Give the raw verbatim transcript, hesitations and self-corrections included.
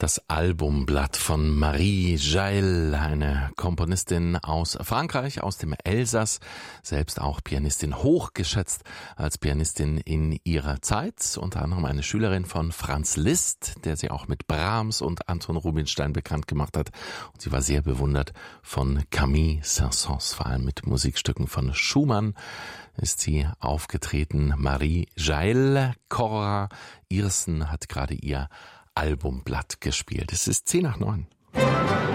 Das Albumblatt von Marie Jaël, eine Komponistin aus Frankreich, aus dem Elsass, selbst auch Pianistin, hochgeschätzt als Pianistin in ihrer Zeit, unter anderem eine Schülerin von Franz Liszt, der sie auch mit Brahms und Anton Rubinstein bekannt gemacht hat. Und sie war sehr bewundert von Camille Saint-Saëns, vor allem mit Musikstücken von Schumann ist sie aufgetreten. Marie Jaël, Cora Irsen hat gerade ihr Albumblatt gespielt. Es ist zehn nach neun.